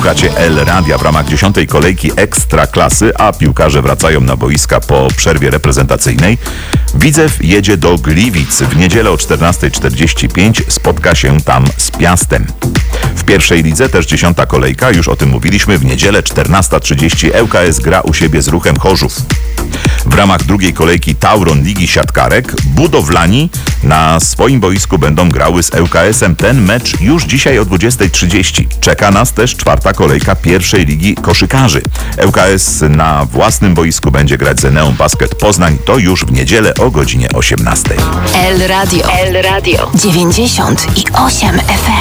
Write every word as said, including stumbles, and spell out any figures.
Słuchacie El Radia w ramach dziesiątej kolejki Ekstraklasy, a piłkarze wracają na boiska po przerwie reprezentacyjnej. Widzew jedzie do Gliwic. W niedzielę o czternasta czterdzieści pięć spotka się tam z Piastem. W pierwszej lidze też dziesiąta kolejka, już o tym mówiliśmy, w niedzielę czternasta trzydzieści ŁKS gra u siebie z Ruchem Chorzów. W ramach drugiej kolejki Tauron Ligi Siatkarek Budowlani na swoim boisku będą grały z ŁKS-em. Ten mecz już dzisiaj o dwudziesta trzydzieści. Czeka nas też czwarta kolejka pierwszej Ligi Koszykarzy. ŁKS na własnym boisku będzie grać z Eneą Basket Poznań. To już w niedzielę o godzinie osiemnastej. El Radio. El Radio. dziewięćdziesiąt i osiem F M.